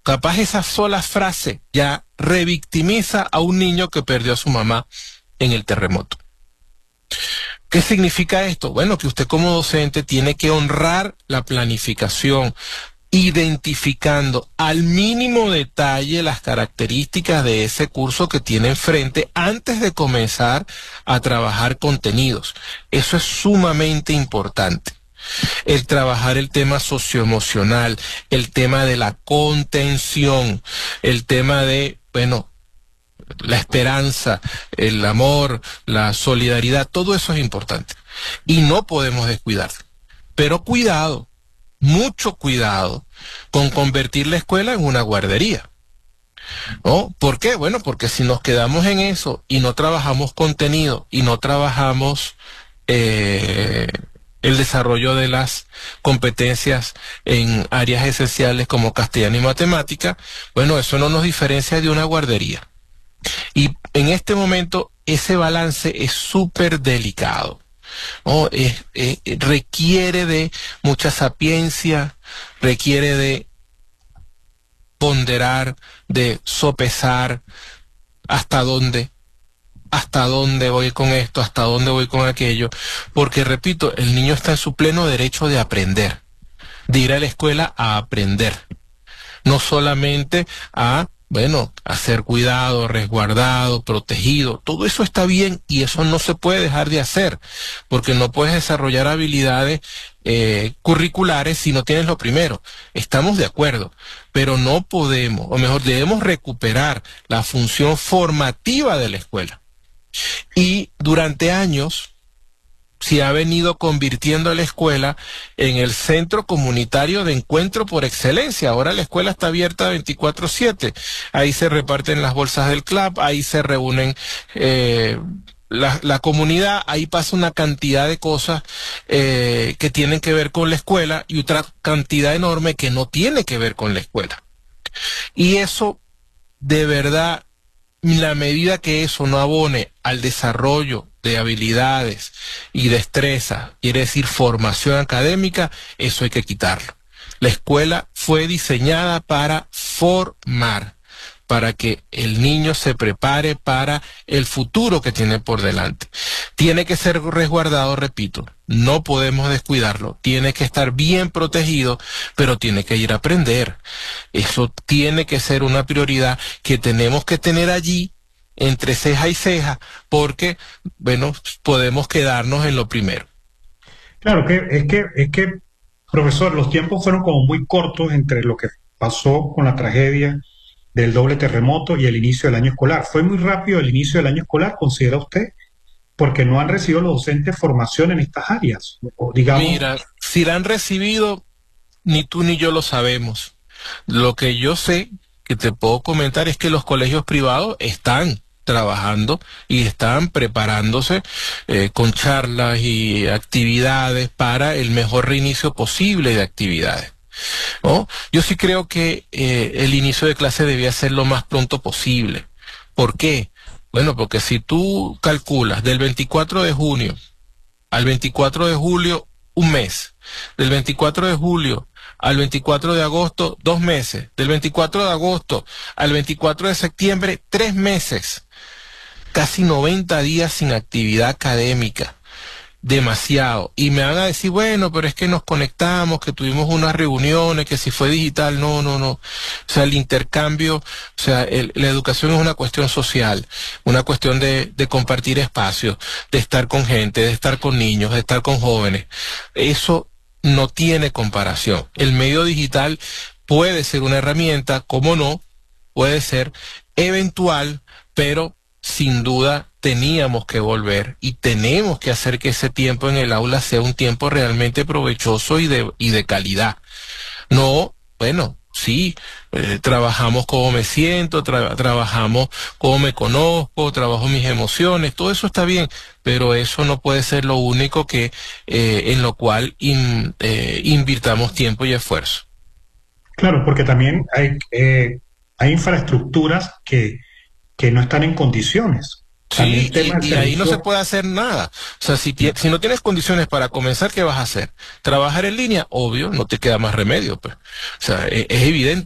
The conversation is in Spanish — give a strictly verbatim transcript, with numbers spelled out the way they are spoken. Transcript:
capaz esa sola frase ya revictimiza a un niño que perdió a su mamá en el terremoto. ¿Qué significa esto? Bueno, que usted como docente tiene que honrar la planificación, identificando al mínimo detalle las características de ese curso que tiene enfrente antes de comenzar a trabajar contenidos. Eso es sumamente importante. El trabajar el tema socioemocional, el tema de la contención, el tema de, bueno, la esperanza, el amor, la solidaridad, todo eso es importante. Y no podemos descuidar. Pero cuidado, mucho cuidado con convertir la escuela en una guardería. ¿No? ¿Por qué? Bueno, porque si nos quedamos en eso y no trabajamos contenido y no trabajamos eh, el desarrollo de las competencias en áreas esenciales como castellano y matemática, bueno, eso no nos diferencia de una guardería. Y en este momento ese balance es súper delicado, ¿no? Es, es, requiere de mucha sapiencia, requiere de ponderar, de sopesar hasta dónde, hasta dónde voy con esto, hasta dónde voy con aquello, porque repito, el niño está en su pleno derecho de aprender, de ir a la escuela a aprender, no solamente a bueno, a ser cuidado, resguardado, protegido, todo eso está bien y eso no se puede dejar de hacer, porque no puedes desarrollar habilidades eh, curriculares si no tienes lo primero. Estamos de acuerdo, pero no podemos, o mejor, debemos recuperar la función formativa de la escuela. Y durante años se ha venido convirtiendo a la escuela en el centro comunitario de encuentro por excelencia. Ahora la escuela está abierta veinticuatro siete. Ahí se reparten las bolsas del club, ahí se reúnen eh, la, la comunidad, ahí pasa una cantidad de cosas eh, que tienen que ver con la escuela y otra cantidad enorme que no tiene que ver con la escuela. Y eso, de verdad, la medida que eso no abone al desarrollo de habilidades y destrezas, quiere decir formación académica, eso hay que quitarlo. La escuela fue diseñada para formar, para que el niño se prepare para el futuro que tiene por delante. Tiene que ser resguardado, repito, no podemos descuidarlo, tiene que estar bien protegido, pero tiene que ir a aprender. Eso tiene que ser una prioridad que tenemos que tener allí entre ceja y ceja, porque, bueno, podemos quedarnos en lo primero. Claro, que es que, es que, profesor, los tiempos fueron como muy cortos entre lo que pasó con la tragedia del doble terremoto y el inicio del año escolar. ¿Fue muy rápido el inicio del año escolar, considera usted? Porque no han recibido los docentes formación en estas áreas. O digamos... Mira, si la han recibido, ni tú ni yo lo sabemos. Lo que yo sé, que te puedo comentar, es que los colegios privados están trabajando y están preparándose eh, con charlas y actividades para el mejor reinicio posible de actividades, ¿no? Yo sí creo que eh, el inicio de clase debía ser lo más pronto posible. ¿Por qué? Bueno, porque si tú calculas del veinticuatro de junio al veinticuatro de julio, un mes, del veinticuatro de julio al veinticuatro de agosto, dos meses, del veinticuatro de agosto al veinticuatro de septiembre, tres meses, casi noventa días sin actividad académica, demasiado. Y me van a decir, bueno, pero es que nos conectamos, que tuvimos unas reuniones, que si fue digital, no, no, no. O sea, el intercambio, o sea, el, la educación es una cuestión social, una cuestión de, de compartir espacios, de estar con gente, de estar con niños, de estar con jóvenes. Eso no tiene comparación. El medio digital puede ser una herramienta, como no, puede ser eventual, pero sin duda teníamos que volver y tenemos que hacer que ese tiempo en el aula sea un tiempo realmente provechoso y de, y de calidad. No, bueno, sí, eh, trabajamos cómo me siento, tra trabajamos cómo me conozco, trabajo mis emociones, todo eso está bien, pero eso no puede ser lo único que eh, en lo cual in, eh, invirtamos tiempo y esfuerzo. Claro, porque también hay, eh, hay infraestructuras que, que no están en condiciones. También Sí, el tema del y, y ahí no se servicio... puede hacer nada. O sea, si, si no tienes condiciones para comenzar, ¿qué vas a hacer? ¿Trabajar en línea? Obvio, no te queda más remedio, pues. O sea, es, es evidente.